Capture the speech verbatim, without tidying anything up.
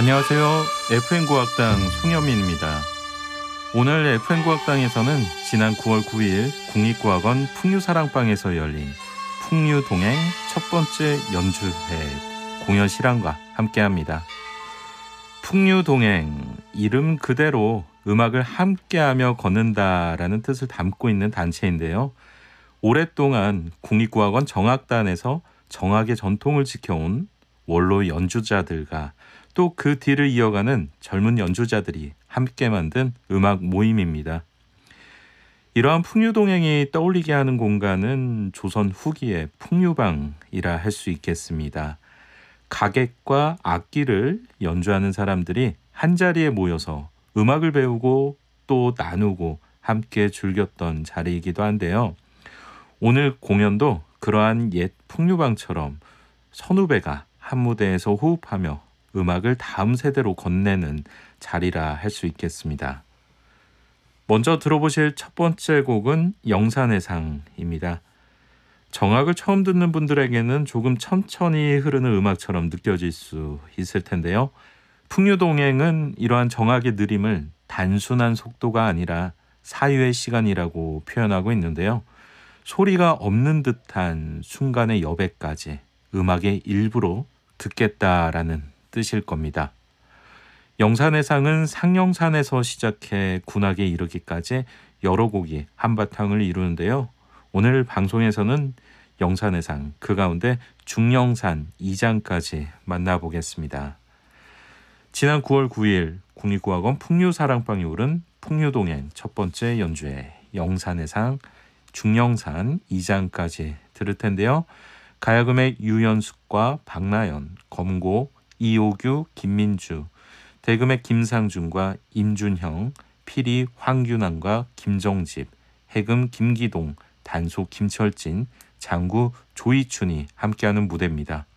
안녕하세요. 에프엠 국악당 송현민입니다. 오늘 에프엠 국악당에서는 지난 구월 구일 국립국악원 풍류사랑방에서 열린 풍류동행 첫 번째 연주회 공연 실황과 함께합니다. 풍류동행, 이름 그대로 음악을 함께하며 걷는다라는 뜻을 담고 있는 단체인데요. 오랫동안 국립국악원 정악단에서 정악의 전통을 지켜온 원로 연주자들과 또 그 뒤를 이어가는 젊은 연주자들이 함께 만든 음악 모임입니다. 이러한 풍류동행이 떠올리게 하는 공간은 조선 후기의 풍류방이라 할 수 있겠습니다. 가객과 악기를 연주하는 사람들이 한자리에 모여서 음악을 배우고 또 나누고 함께 즐겼던 자리이기도 한데요. 오늘 공연도 그러한 옛 풍류방처럼 선후배가 한 무대에서 호흡하며 음악을 다음 세대로 건네는 자리라 할 수 있겠습니다. 먼저 들어보실 첫 번째 곡은 영산의 상입니다. 정악을 처음 듣는 분들에게는 조금 천천히 흐르는 음악처럼 느껴질 수 있을 텐데요. 풍류동행은 이러한 정악의 느림을 단순한 속도가 아니라 사유의 시간이라고 표현하고 있는데요. 소리가 없는 듯한 순간의 여백까지 음악의 일부로 듣겠다라는 뜻일 겁니다. 영산의 상은 상영산에서 시작해 군악에 이르기까지 여러 곡이 한바탕을 이루는데요. 오늘 방송에서는 영산의 상, 그 가운데 중영산 이 장까지 만나보겠습니다. 지난 구월 구일 국립국악원 풍류사랑방이 오른 풍류동행 첫 번째 연주회 영산의 상, 중영산 이 장까지 들을 텐데요. 가야금의 유연숙과 박나연, 검고, 이오규, 김민주, 대금의 김상준과 임준형, 피리 황균환과 김정집, 해금 김기동, 단소 김철진, 장구 조이춘이 함께하는 무대입니다.